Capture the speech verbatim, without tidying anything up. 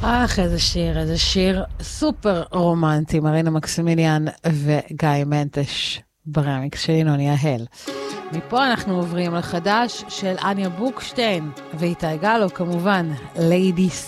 אך, איזה שיר, איזה שיר סופר רומנטי, מרינה מקסימיליאן וגיא מנטש ברמיקס של ינון יהל. מפה אנחנו עוברים לחדש של אניה בוקשטיין ואיתי גלו, כמובן, Ladies